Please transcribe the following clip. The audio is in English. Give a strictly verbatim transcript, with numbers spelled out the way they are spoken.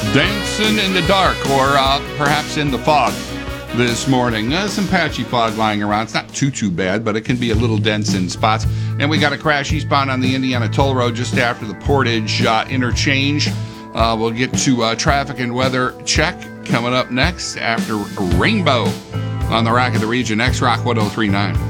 Dancing in the dark, or uh, perhaps in the fog this morning. Uh, some patchy fog lying around. It's not too, too bad, but it can be a little dense in spots. And we got a crash eastbound on the Indiana Toll Road just after the Portage uh, interchange. Uh, we'll get to uh, traffic and weather check coming up next after Rainbow on the Rock of the Region. X Rock one oh three point nine.